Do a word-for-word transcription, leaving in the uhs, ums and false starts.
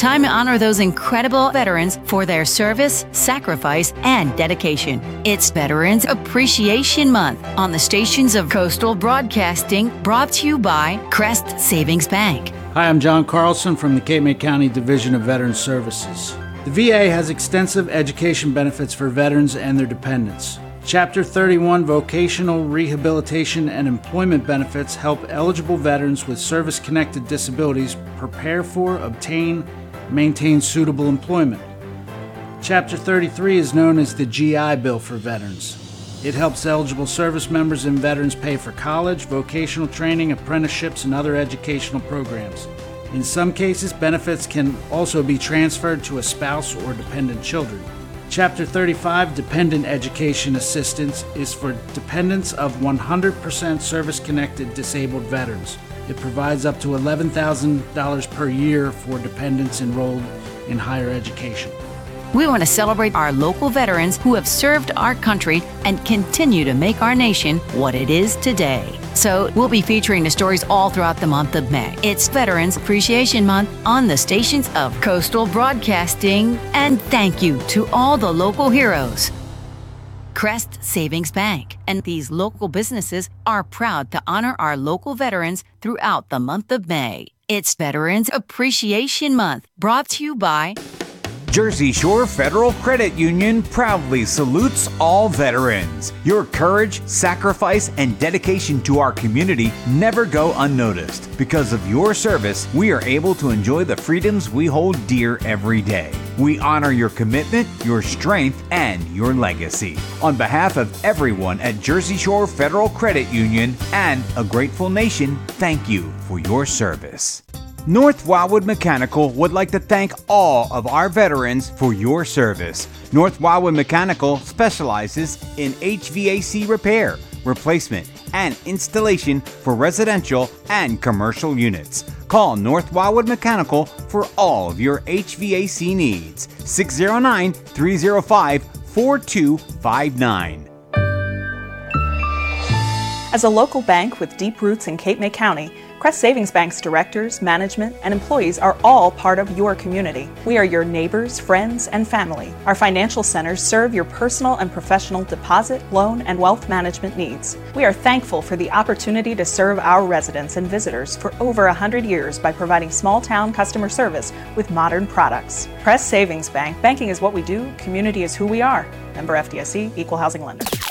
time to honor those incredible veterans for their service, sacrifice, and dedication. It's Veterans Appreciation Month on the stations of Coastal Broadcasting, brought to you by Crest Savings Bank. Hi, I'm John Carlson from the Cape May County Division of Veterans Services. The V A has extensive education benefits for veterans and their dependents. Chapter thirty-one Vocational Rehabilitation and Employment Benefits help eligible veterans with service-connected disabilities prepare for, obtain, maintain suitable employment. Chapter thirty-three is known as the G I Bill for veterans. It helps eligible service members and veterans pay for college, vocational training, apprenticeships, and other educational programs. In some cases, benefits can also be transferred to a spouse or dependent children. Chapter thirty-five, Dependent Education Assistance, is for dependents of one hundred percent service-connected disabled veterans. It provides up to eleven thousand dollars per year for dependents enrolled in higher education. We want to celebrate our local veterans who have served our country and continue to make our nation what it is today. So we'll be featuring the stories all throughout the month of May. It's Veterans Appreciation Month on the stations of Coastal Broadcasting, and thank you to all the local heroes. Crest Savings Bank and these local businesses are proud to honor our local veterans throughout the month of May. It's Veterans Appreciation Month, brought to you by Jersey Shore Federal Credit Union proudly salutes all veterans. Your courage, sacrifice, and dedication to our community never go unnoticed. Because of your service, we are able to enjoy the freedoms we hold dear every day. We honor your commitment, your strength, and your legacy. On behalf of everyone at Jersey Shore Federal Credit Union and a grateful nation, thank you for your service. North Wildwood Mechanical would like to thank all of our veterans for your service. North Wildwood Mechanical specializes in H V A C repair, replacement, and installation for residential and commercial units. Call North Wildwood Mechanical for all of your H V A C needs. six oh nine, three oh five, four two five nine. As a local bank with deep roots in Cape May County, Crest Savings Bank's directors, management, and employees are all part of your community. We are your neighbors, friends, and family. Our financial centers serve your personal and professional deposit, loan, and wealth management needs. We are thankful for the opportunity to serve our residents and visitors for over one hundred years by providing small-town customer service with modern products. Crest Savings Bank, banking is what we do, community is who we are. Member F D I C, Equal Housing Lender.